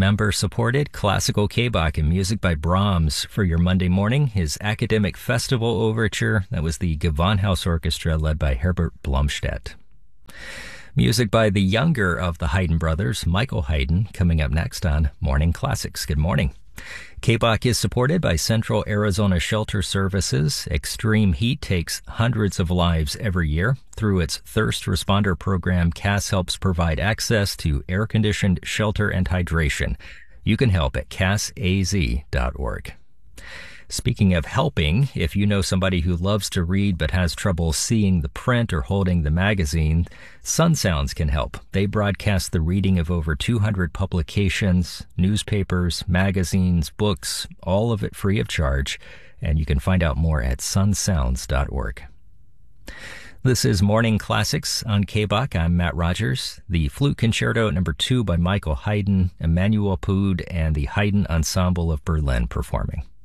member-supported classical K-Bach and music by Brahms for your Monday morning. His Academic Festival Overture, that was the Gewandhaus Orchestra led by Herbert Blomstedt. Music by the younger of the Haydn brothers, Michael Haydn, coming up next on Morning Classics. Good morning. K-Bach is supported by Central Arizona Shelter Services. Extreme heat takes hundreds of lives every year. Through its Thirst Responder program, CAS helps provide access to air-conditioned shelter and hydration. You can help at casaz.org. Speaking of helping, if you know somebody who loves to read but has trouble seeing the print or holding the magazine, Sun Sounds can help. They broadcast the reading of over 200 publications, newspapers, magazines, books, all of it free of charge, and you can find out more at sunsounds.org. This is Morning Classics on K-Bach. I'm Matt Rogers. The Flute Concerto No. 2 by Michael Haydn, Emanuel Poud, and the Haydn Ensemble of Berlin performing.